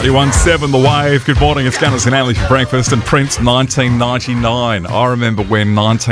91.7 The Wave. Good morning, it's Gunners and Alley for breakfast. And Prince, 1999. I remember when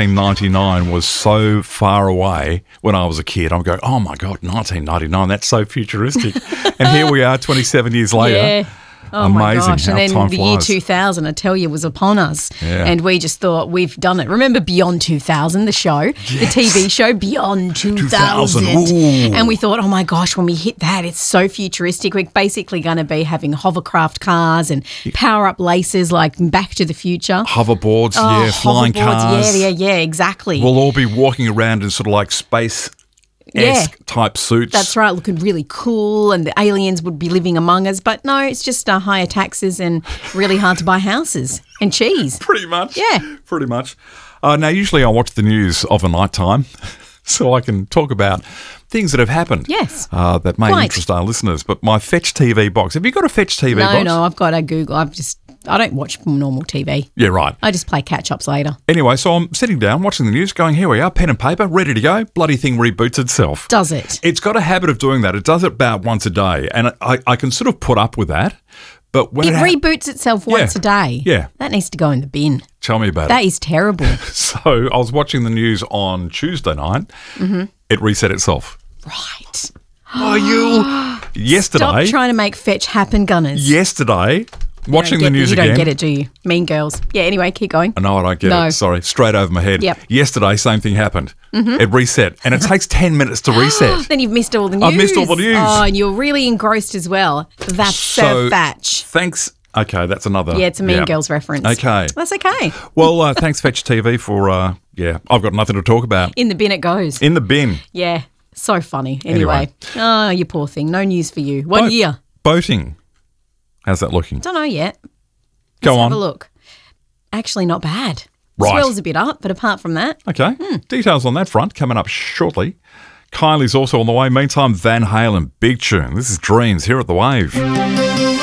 1999 was so far away when I was a kid. I'm going, oh my God, 1999, that's so futuristic. And here we are 27 years later. Yeah. Oh Amazing my gosh. how And then time the year flies. 2000, I tell you, was upon us. Yeah. And we just thought, we've done it. Remember Beyond 2000, the show, the TV show Beyond 2000. 2000. Ooh. And we thought, oh my gosh, when we hit that, it's so futuristic. We're basically going to be having hovercraft cars and power-up laces like Back to the Future. Hoverboards, Oh, yeah, flying hoverboards, cars. Yeah, exactly. We'll all be walking around in sort of like space-esque type suits. That's right, looking really cool, and the aliens would be living among us. But no, it's just higher taxes and really hard to buy houses and cheese. Pretty much. Yeah. Pretty much. Now, usually I watch the news of a night time so I can talk about things that have happened. Yes. That may Quite. interest our listeners. But my Fetch TV box. Have you got a Fetch TV box? No, I've got a Google. I don't watch normal TV. Yeah, right. I just play catch-ups later. Anyway, so I'm sitting down watching the news going, here we are, pen and paper, ready to go. Bloody thing reboots itself. Does it? It's got a habit of doing that. It does it about once a day. And I can sort of put up with that. But when It reboots itself once a day. Yeah. That needs to go in the bin. Tell me about That it. is terrible. So I was watching the news on Tuesday night. Mm-hmm. It reset itself. Right. Are you? Yesterday. Stop trying to make fetch happen, Gunners. Yesterday, watching the news you again. don't get it, do you? Mean Girls. Yeah, anyway, keep going. No, I don't get No. it. Sorry, straight over my head. Yep. Yesterday, same thing happened. Mm-hmm. It reset, and it takes 10 minutes to reset. Then you've missed all the news. I've missed all the news. Oh, and you're really engrossed as well. That's so fetch. Thanks. Okay, that's another. Yeah, it's a Mean Girls reference. Okay. That's okay. Well, thanks, Fetch TV, for, I've got nothing to talk about. In the bin it goes. In the bin. Yeah, so funny. Anyway. Oh, you poor thing. No news for you. One year. Boating. How's that looking? Don't know yet. Go Let's on. have a look. Actually, not bad. Right. Swell's a bit up, but apart from that, Okay. Details on that front coming up shortly. Kylie's also on the way. Meantime, Van Halen, big tune. This is Dreams here at The Wave.